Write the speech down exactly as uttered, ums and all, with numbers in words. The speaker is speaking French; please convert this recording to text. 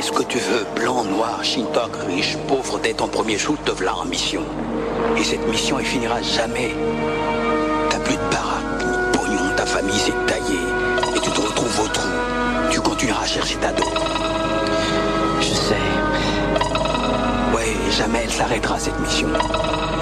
ce que tu veux, blanc, noir, shintok, riche, pauvre, dès ton premier shoot, te v'là en mission. Et cette mission, elle finira jamais. T'as plus de baraque, ni de pognon, ta famille s'est taillée. Et tu te retrouves au trou. Tu continueras à chercher ta dot. Je sais. Ouais, jamais elle s'arrêtera, cette mission.